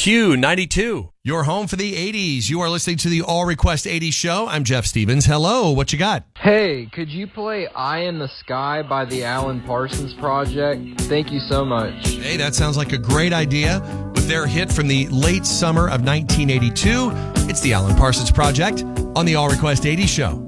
Q92. Your home for the 80s. You are listening to the All Request 80s show. I'm Jeff Stevens. Hello, what you got? Hey, could you play Eye in the Sky by the Alan Parsons Project? Thank you so much. Hey, that sounds like a great idea. With their hit from the late summer of 1982, it's the Alan Parsons Project on the All Request 80s show.